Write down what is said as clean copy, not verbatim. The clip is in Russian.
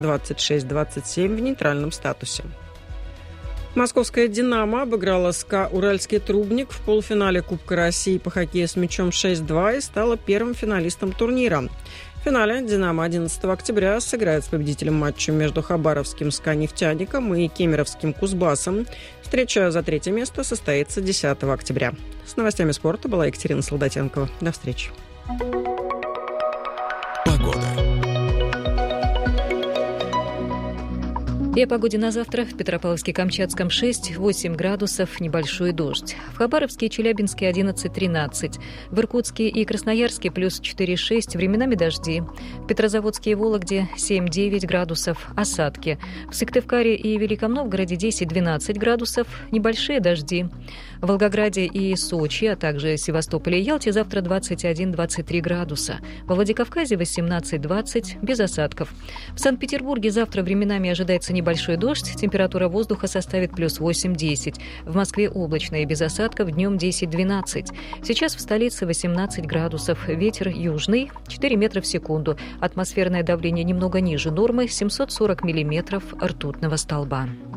26-27 в нейтральном статусе. Московская «Динамо» обыграла СКА «Уральский Трубник» в полуфинале Кубка России по хоккею с мячом 6-2 и стала первым финалистом турнира. В финале «Динамо» 11 октября сыграет с победителем матча между хабаровским «СКА Нефтяником» и кемеровским «Кузбассом». Встреча за третье место состоится 10 октября. С новостями спорта была Екатерина Солдатенкова. До встречи. И о погоде на завтра. В Петропавловске-Камчатском 6-8 градусов, небольшой дождь. В Хабаровске и Челябинске 11-13. В Иркутске и Красноярске плюс 4-6, временами дожди. В Петрозаводске и Вологде 7-9 градусов, осадки. В Сыктывкаре и Великом Новгороде 10-12 градусов, небольшие дожди. В Волгограде и Сочи, а также Севастополе и Ялте завтра 21-23 градуса. Во Владикавказе 18-20, без осадков. В Санкт-Петербурге завтра временами ожидается небольшой дождь, температура воздуха составит плюс 8-10. В Москве облачно и без осадков, днем 10-12. Сейчас в столице 18 градусов, ветер южный 4 метра в секунду. Атмосферное давление немного ниже нормы 740 миллиметров ртутного столба.